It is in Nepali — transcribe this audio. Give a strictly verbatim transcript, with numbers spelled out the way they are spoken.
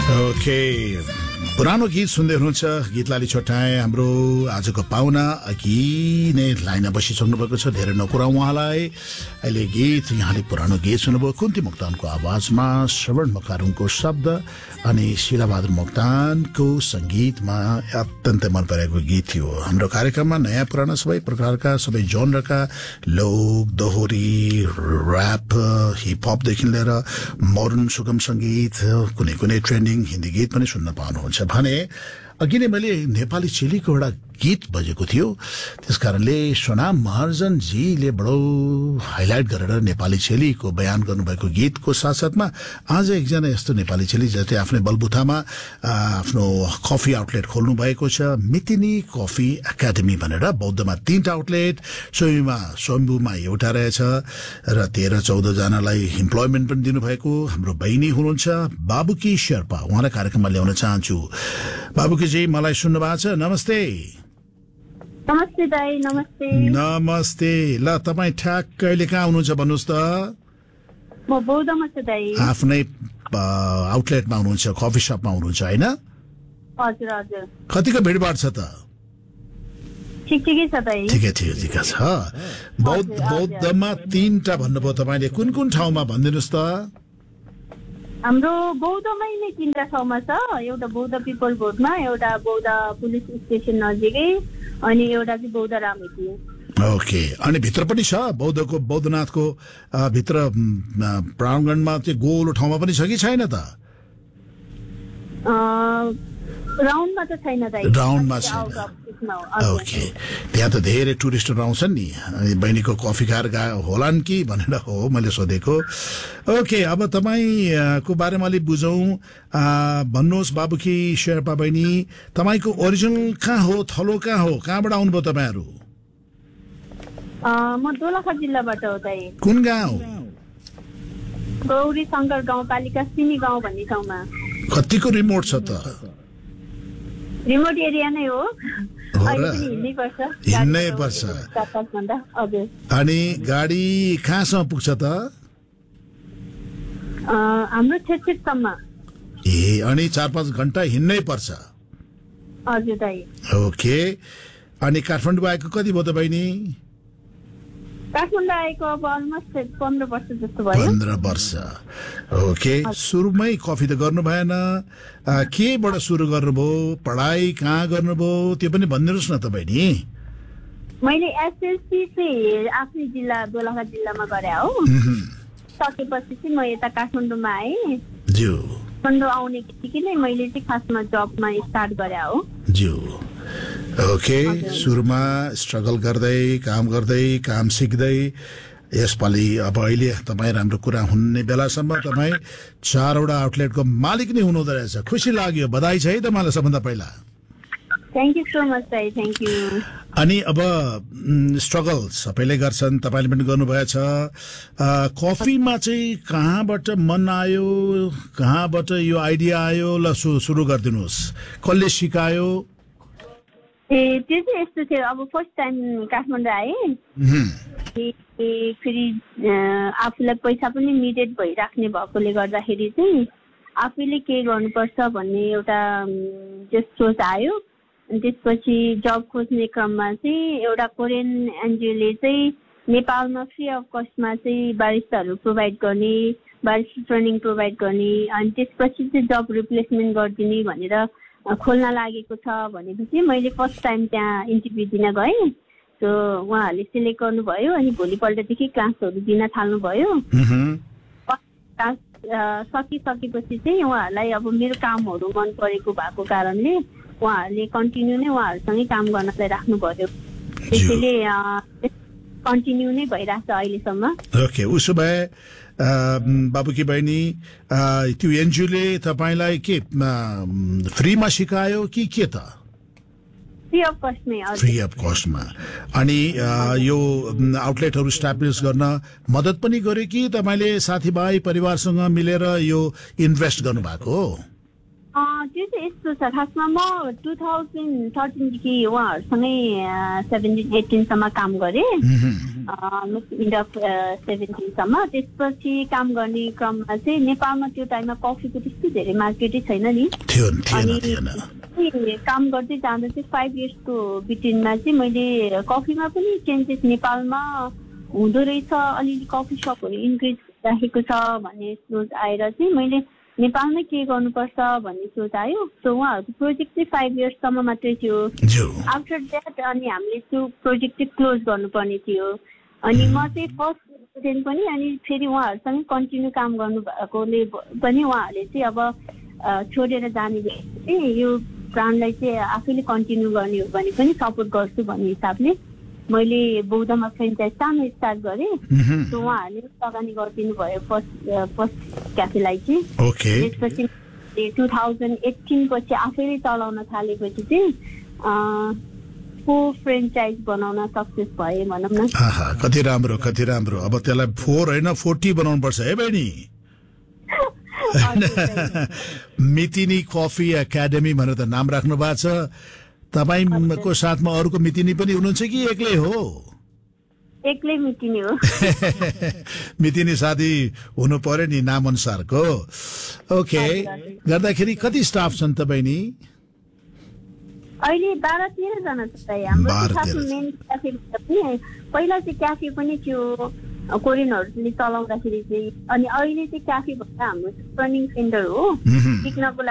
ओके, पुरानो गीत सुन्दै हुनुहुन्छ गीतलाली छोटाए। हाम्रो आजको पाहुना अघि नै लाइनमा बसिसक्नु भएको छ, धेरै नकुरा उहाँलाई। अहिले गीत यहाँले पुरानो गीत सुन्नुभयो कुन्ती मोक्तानको आवाजमा, श्रवण मकारुङको शब्द अनि शिलाबहादुर मोक्तानको संगीतमा अत्यन्तै मन परेको गीत थियो। हाम्रो कार्यक्रममा नयाँ पुराना सबै प्रकारका सबै जनरका लोक, दोहोरी, ऱ्याप, हिपहपदेखि लिएर मोडर्न सुगम संगीत, कुनै कुनै ट्रेन्डिङ हिन्दी गीत पनि सुन्न पाउनुहुन्छ भने अघि नै मैले नेपाली चेलीको एउटा गीत बजेको थियो, त्यसकारणले सोनाम महर्जनजीले बडो हाइलाइट गरेर नेपाली चेलीको बयान गर्नुभएको गीतको साथसाथमा आज एकजना यस्तो नेपाली चेली जसले आफ्नै बलबुथामा आफ्नो कफी आउटलेट खोल्नु भएको छ, मितिनी कफी एकाडेमी भनेर। बौद्धमा तीनटा आउटलेट, स्वयंमा स्वयम्भूमा एउटा रहेछ र तेह्र चौध जनालाई इम्प्लोइमेन्ट पनि दिनुभएको हाम्रो बहिनी हुनुहुन्छ बाबुकी शेर्पा। उहाँलाई कार्यक्रममा ल्याउन चाहन्छु। बाबुकीजी, मलाई सुन्नु भएको छ? नमस्ते। नमस्ते दाइ। नमस्ते। नमस्ते। ल, तपाईँ ठ्याक्क अहिले कहाँ हुनुहुन्छ भन्नुहोस् त? म बौद्धमा छु दाइ। आफ्नै आउटलेटमा हुनुहुन्छ, कफी सपमा हुनुहुन्छ होइन? हजुर हजुर। कतिको भिडभाड छ त? ठिक ठिकै छ दाइ। ठिकै ठिकै ठिकै छ। बौद्ध बौद्धमा तीनटा भन्नुभयो तपाईँले, कुन कुन ठाउँमा भनिदिनुहोस् त? हाम्रो बौद्धमै नै तीनटा ठाउँमा छ। एउटा बौद्ध पिपल बोर्डमा, एउटा बौद्ध पुलिस स्टेसन नजिकै, अनि एउटा चाहिँ बौद्ध रामेटी। ओके, अनि भित्र पनि छ बौद्धको, बौद्धनाथको भित्र प्राङ्गणमा चाहिँ गोलो ठाउँमा पनि छ कि छैन त? राउन्डमा त छैन दाइ। राउन्डमा छैन। ओके, त्यहाँ त धेरै टुरिस्टहरू आउँछन् नि, बहिनीको कफी खाएर गए होलान् कि भनेर हो मैले सोधेको। ओके, अब तपाईँको बारेमा अलिक बुझौँ। भन्नुहोस् बाबुकी शेर्पा बहिनी, तपाईँको ओरिजिनल कहाँ हो, थलो कहाँ हो, कहाँबाट आउनुभयो तपाईँहरू? म दोलखा जिल्लाबाट हो दाइ। कुन गाउँ? गौरी शङ्कर गाउँपालिका सिमी गाउँ भन्ने ठाउँमा। कतिको रिमोट छ त? रिमोट एरिया नै हो, हिँड्नै पर्छ। अनि गाडी कहाँसम्म पुग्छ त? हाम्रो छेकसम्म। ए, अनि चार पाँच घन्टा हिँड्नै पर्छ? हजुर दाइ। ओके, अनि काठमाडौँ आएको कति भयो त बहिनी? काठमाडौँ आएको अब अलमोस्ट पन्ध्र वर्ष जस्तो भयो। पन्ध्र वर्ष। ओके, सुरुमै कफी त गर्नु भएन, केबाट सुरु गर्नुभयो, पढाइ कहाँ गर्नुभयो त्यो पनि भनिदिनुहोस् न त बहिनी। मैले एसएलसी चाहिँ आफ्नै जिल्ला दोलखा जिल्लामा गरे हो। सकेपछि चाहिँ म यता काठमाडौँमा आएँ। ज्यू। काठमाडौँ आउने बित्तिकै नै मैले चाहिँ खासमा जबमा स्टार्ट गरे हो। ज्यू। ओके, सुरुमा स्ट्रगल गर्दै काम गर्दै काम सिक्दै यसपालि अब अहिले तपाईँ राम्रो कुरा हुने बेलासम्म तपाईँ चारवटा आउटलेटको मालिक नै हुनुहुँदो रहेछ। खुसी लाग्यो, बधाई छ है तपाईँलाई सबभन्दा पहिला। थ्याङ्क यू सो मच दाइ, थ्याङ्क यू। अनि अब स्ट्रगल सबैले गर्छन्, तपाईँले पनि गर्नुभएछ। कफीमा चाहिँ कहाँबाट मन आयो, कहाँबाट यो आइडिया आयो? ल सुरु गरिदिनुहोस्, कसले सिकायो? ए, त्यो चाहिँ यस्तो थियो, अब फर्स्ट टाइम काठमाडौँ आएँ, फेरि आफूलाई पैसा पनि निडेड भइराख्ने भएकोले गर्दाखेरि चाहिँ आफैले के गर्नुपर्छ भन्ने एउटा जस्ट सोच आयो। अनि त्यसपछि जब खोज्ने क्रममा चाहिँ एउटा कोरियन एनजिओले चाहिँ नेपालमा फ्री अफ कस्टमा चाहिँ बारिस्ताहरू प्रोभाइड गर्ने, बारिस्ता ट्रेनिङ प्रोभाइड गर्ने, अनि त्यसपछि चाहिँ जब रिप्लेसमेन्ट गरिदिने भनेर खोल्न लागेको छ भनेपछि मैले फर्स्ट टाइम त्यहाँ इन्टरभ्यू दिन गएँ। सो उहाँहरूले सिलेक्ट गर्नुभयो, अनि भोलिपल्टदेखि क्लासहरू दिन थाल्नुभयो। क्लास सकिसकेपछि चाहिँ उहाँहरूलाई अब मेरो कामहरू मन परेको भएको कारणले उहाँहरूले कन्टिन्यू नै उहाँहरूसँगै काम गर्नलाई राख्नुभयो। त्यसैले कन्टिन्यू नै भइरहेछ अहिलेसम्म। ओके, उसो भए बाबुकी बहिनी, त्यो एनजिओले तपाईँलाई के फ्रीमा सिकायो कि के त? Free of कस्टमै। Free of कस्टमा। अनि यो आउटलेटहरू इस्टाब्लिस गर्न मद्दत पनि गर्यो कि तपाईँले साथीभाइ परिवारसँग मिलेर यो इन्भेस्ट गर्नुभएको हो? अँ, त्यो चाहिँ यस्तो छ, खासमा म टु थाउजन्ड थर्टिनदेखि उहाँहरूसँगै सेभेन्टिन एटिनसम्म काम गरेँ, मिड अफ सेभेन्टिनसम्म। त्यसपछि काम गर्ने क्रममा चाहिँ नेपालमा त्यो टाइममा कफीको त्यस्तो धेरै मार्केटै छैन नि, अनि काम गर्दै जाँदा चाहिँ फाइभ इयर्सको बिट्विनमा चाहिँ मैले कफीमा पनि चेन्जेस नेपालमा हुँदो रहेछ, अलिअलि कफी सपहरू इन्क्रिज राखेको छ भन्ने सोच आएर चाहिँ मैले नेपालमै के गर्नुपर्छ भन्ने सोच आयो। सो उहाँहरूको प्रोजेक्ट चाहिँ फाइभ इयर्ससम्म मात्रै थियो। आफ्टर द्याट अनि हामीले त्यो प्रोजेक्ट चाहिँ क्लोज गर्नुपर्ने थियो। अनि म चाहिँ फर्स्ट स्टुडेन्ट पनि, अनि फेरि उहाँहरूसँग कन्टिन्यू काम गर्नु भएकोले पनि उहाँहरूले चाहिँ अब छोडेर जाने चाहिँ यो ब्रान्डलाई चाहिँ आफैले कन्टिन्यू गर्ने हो भने पनि सपोर्ट गर्छु भन्ने हिसाबले मैले बौद्धमा फ्रेन्चाइज सानो स्टार्ट गरेँ। सो उहाँहरूले लगानी गरिदिनु भयो फर्स्ट फर्स्ट क्याफेलाई चाहिँ। त्यसपछि टु थाउजन्ड एट्टिन पछि आफैले चलाउन थालेपछि चाहिँ फोर फ्रेन्चाइज बनाउन सक्सेस भए भनौँ न। कति राम्रो कति राम्रो। अब त्यसलाई फोर होइन फोर्टी बनाउनु पर्छ है बहिनी। मितिनी कफी एकाडेमी भनेर त नाम राख्नु भएको छ। तपाईको साथमा अरूको मितिनी पनि हुनुहुन्छ कि एक्लै हो? एक्लै मितिनी हो। मितिनी साथी हुनु पर्यो नि नाम अनुसारको। ओके, गर्दाखेरि कति स्टाफ छन् त बहिनी? अहिले बाह्र तेह्रजना छ। हाम्रो मेन क्याफे पनि पहिला चाहिँ क्याफे पनि थियो कोरियनहरूले चलाउँदाखेरि चाहिँ, अनि अहिले चाहिँ क्याफे भन्दा हाम्रो रनिङ सेन्टर हो। सिक्नको